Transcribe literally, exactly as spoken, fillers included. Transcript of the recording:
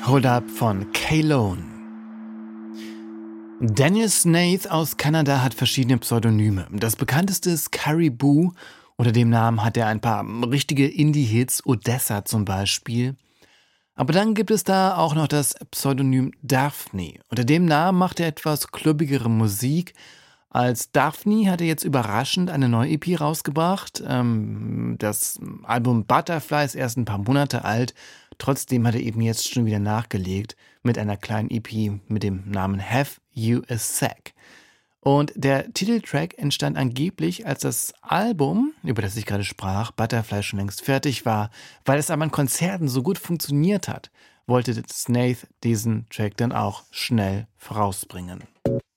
Hold Up von K-Lone. Daniel Snaith aus Kanada hat verschiedene Pseudonyme. Das bekannteste ist Caribou. Unter dem Namen hat er ein paar richtige Indie-Hits, Odessa zum Beispiel. Aber dann gibt es da auch noch das Pseudonym Daphne. Unter dem Namen macht er etwas klubbigere Musik. Als Daphne hat er jetzt überraschend eine neue E P rausgebracht. Ähm, das Album Butterfly ist erst ein paar Monate alt. Trotzdem hat er eben jetzt schon wieder nachgelegt mit einer kleinen E P mit dem Namen Have You a Sec. Und der Titeltrack entstand angeblich, als das Album, über das ich gerade sprach, Butterfly, schon längst fertig war. Weil es aber an Konzerten so gut funktioniert hat, wollte Snaith diesen Track dann auch schnell vorausbringen.